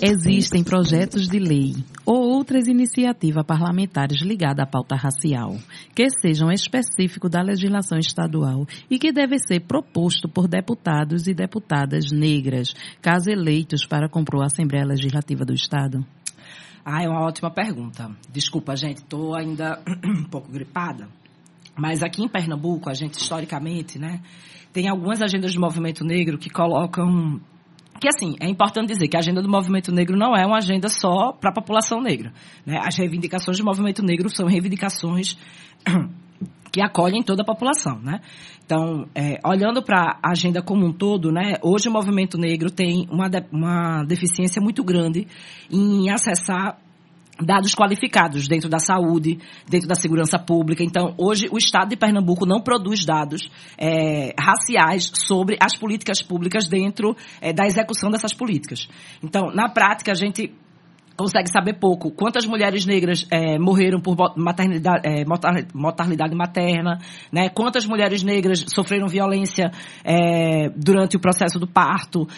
Existem projetos de lei ou outras iniciativas parlamentares ligadas à pauta racial, que sejam específicos da legislação estadual e que devem ser propostos por deputados e deputadas negras, caso eleitos para compor a Assembleia Legislativa do Estado? É uma ótima pergunta. Desculpa, gente, estou ainda um pouco gripada. Mas aqui em Pernambuco, a gente, historicamente, né, tem algumas agendas do movimento negro que colocam... Que, assim, é importante dizer que a agenda do movimento negro não é uma agenda só para a população negra, né? As reivindicações do movimento negro são reivindicações que acolhem toda a população, né? Então, olhando para a agenda como um todo, né, hoje o movimento negro tem uma deficiência muito grande em acessar dados qualificados dentro da saúde, dentro da segurança pública. Então, hoje, o Estado de Pernambuco não produz dados raciais sobre as políticas públicas dentro da execução dessas políticas. Então, na prática, a gente consegue saber pouco. Quantas mulheres negras morreram por mortalidade materna, né? Quantas mulheres negras sofreram violência durante o processo do parto,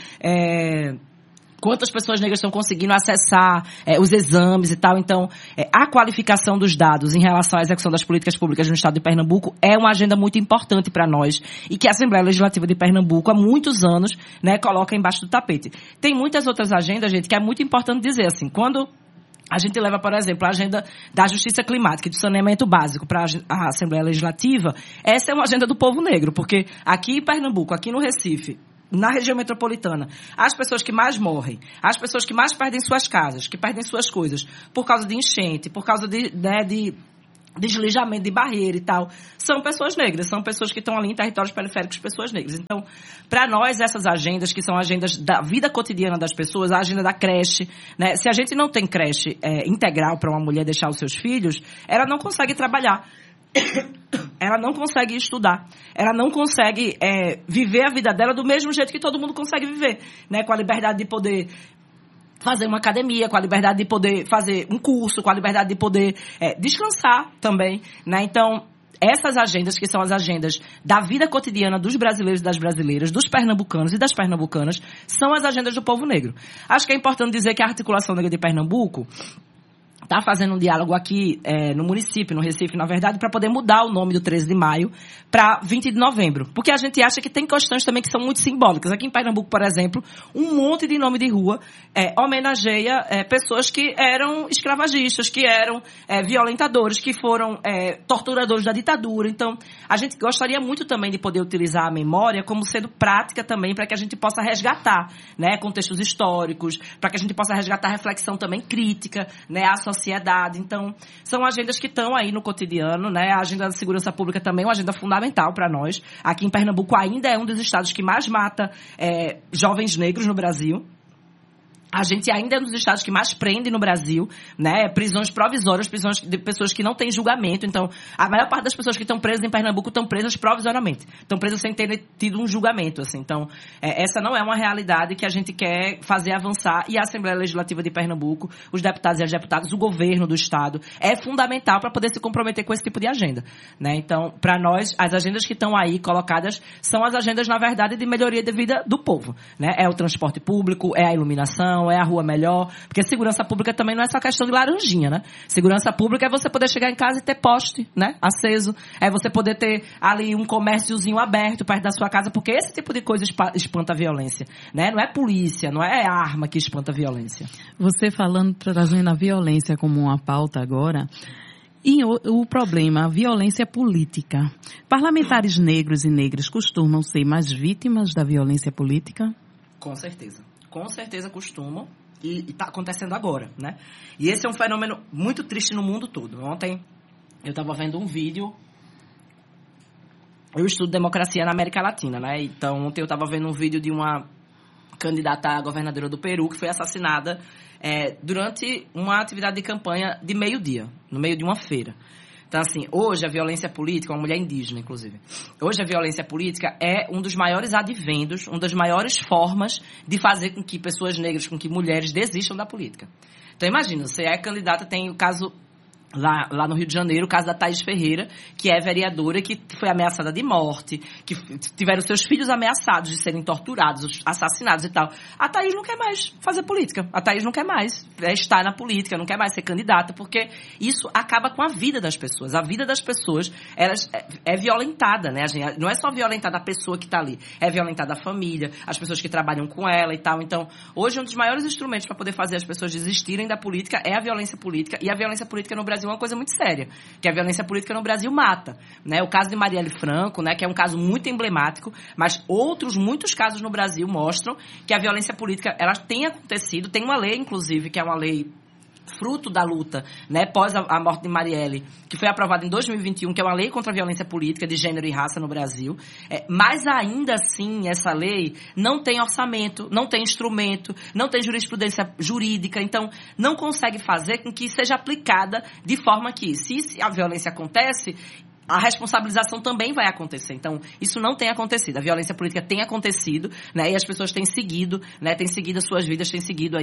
quantas pessoas negras estão conseguindo acessar os exames e tal. Então, a qualificação dos dados em relação à execução das políticas públicas no Estado de Pernambuco é uma agenda muito importante para nós e que a Assembleia Legislativa de Pernambuco, há muitos anos, né, coloca embaixo do tapete. Tem muitas outras agendas, gente, que é muito importante dizer, assim, quando a gente leva, por exemplo, a agenda da justiça climática e do saneamento básico para a Assembleia Legislativa, essa é uma agenda do povo negro, porque aqui em Pernambuco, aqui no Recife, na região metropolitana, as pessoas que mais morrem, as pessoas que mais perdem suas casas, que perdem suas coisas por causa de enchente, por causa de deslizamento de barreira e tal, são pessoas negras, são pessoas que estão ali em territórios periféricos, pessoas negras. Então, para nós, essas agendas, que são agendas da vida cotidiana das pessoas, a agenda da creche, né? Se a gente não tem creche integral para uma mulher deixar os seus filhos, ela não consegue trabalhar. Ela não consegue estudar, ela não consegue viver a vida dela do mesmo jeito que todo mundo consegue viver, né? Com a liberdade de poder fazer uma academia, com a liberdade de poder fazer um curso, com a liberdade de poder descansar também, né? Então, essas agendas, que são as agendas da vida cotidiana dos brasileiros e das brasileiras, dos pernambucanos e das pernambucanas, são as agendas do povo negro. Acho que é importante dizer que a Articulação Negra de Pernambuco está fazendo um diálogo aqui no município, no Recife, na verdade, para poder mudar o nome do 13 de maio para 20 de novembro. Porque a gente acha que tem questões também que são muito simbólicas. Aqui em Pernambuco, por exemplo, um monte de nome de rua homenageia pessoas que eram escravagistas, que eram violentadores, que foram torturadores da ditadura. Então, a gente gostaria muito também de poder utilizar a memória como sendo prática também para que a gente possa resgatar, né, contextos históricos, para que a gente possa resgatar reflexão também crítica, né, à sociedade. Então, são agendas que estão aí no cotidiano, né? A agenda da segurança pública também é uma agenda fundamental para nós. Aqui em Pernambuco ainda é um dos estados que mais mata jovens negros no Brasil. A gente ainda é um dos estados que mais prende no Brasil, né? Prisões provisórias, prisões de pessoas que não têm julgamento. Então, a maior parte das pessoas que estão presas em Pernambuco estão presas provisoriamente. Estão presas sem ter tido um julgamento, assim. Então, essa não é uma realidade que a gente quer fazer avançar. E a Assembleia Legislativa de Pernambuco, os deputados e as deputadas, o governo do estado, é fundamental para poder se comprometer com esse tipo de agenda, né? Então, para nós, as agendas que estão aí colocadas são as agendas, na verdade, de melhoria de vida do povo, né? É o transporte público, é a iluminação, é a rua melhor, porque segurança pública também não é só questão de laranjinha, né? Segurança pública é você poder chegar em casa e ter poste, né, aceso, é você poder ter ali um comérciozinho aberto perto da sua casa, porque esse tipo de coisa espanta a violência, né? Não é polícia, não é arma que espanta a violência. Você falando, trazendo a violência como uma pauta agora, e o problema, a violência política. Parlamentares negros e negras costumam ser mais vítimas da violência política? Com certeza costumam, e está acontecendo agora, né? E esse é um fenômeno muito triste no mundo todo. Ontem eu estava vendo um vídeo, eu estudo democracia na América Latina, né? Então ontem eu estava vendo um vídeo de uma candidata à governadora do Peru que foi assassinada durante uma atividade de campanha de meio-dia, no meio de uma feira. Então, assim, hoje a violência política, uma mulher indígena, inclusive, hoje a violência política é um dos maiores advendos, uma das maiores formas de fazer com que pessoas negras, com que mulheres desistam da política. Então, imagina, você é candidata, tem o caso Lá no Rio de Janeiro, o caso da Thaís Ferreira, que é vereadora, que foi ameaçada de morte, que tiveram seus filhos ameaçados de serem torturados, assassinados e tal. A Thaís não quer mais fazer política. A Thaís não quer mais estar na política, não quer mais ser candidata, porque isso acaba com a vida das pessoas. A vida das pessoas é violentada, né? Não é só violentada a pessoa que está ali, é violentada a família, as pessoas que trabalham com ela e tal. Então, hoje, um dos maiores instrumentos para poder fazer as pessoas desistirem da política é a violência política, e a violência política no Brasil é uma coisa muito séria, que a violência política no Brasil mata, né? O caso de Marielle Franco, né, que é um caso muito emblemático, mas muitos casos no Brasil mostram que a violência política, ela tem acontecido, tem uma lei, inclusive, que é uma lei fruto da luta, né, pós a morte de Marielle, que foi aprovada em 2021, que é uma lei contra a violência política de gênero e raça no Brasil, mas ainda assim essa lei não tem orçamento, não tem instrumento, não tem jurisprudência jurídica, então não consegue fazer com que seja aplicada de forma que, se a violência acontece, a responsabilização também vai acontecer. Então, isso não tem acontecido. A violência política tem acontecido, né, e as pessoas têm seguido, né, têm seguido as suas vidas, têm seguido